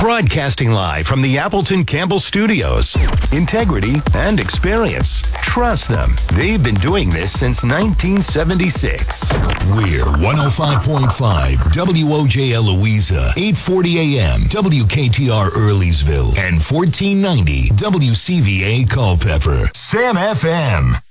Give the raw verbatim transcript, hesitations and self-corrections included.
Broadcasting live from the Appleton Campbell Studios. Integrity and experience. Trust them. They've been doing this since nineteen seventy-six. We're one oh five point five W O J L Louisa, eight forty a.m. W K T R Earleysville, and fourteen ninety W C V A Culpeper. Sam F M.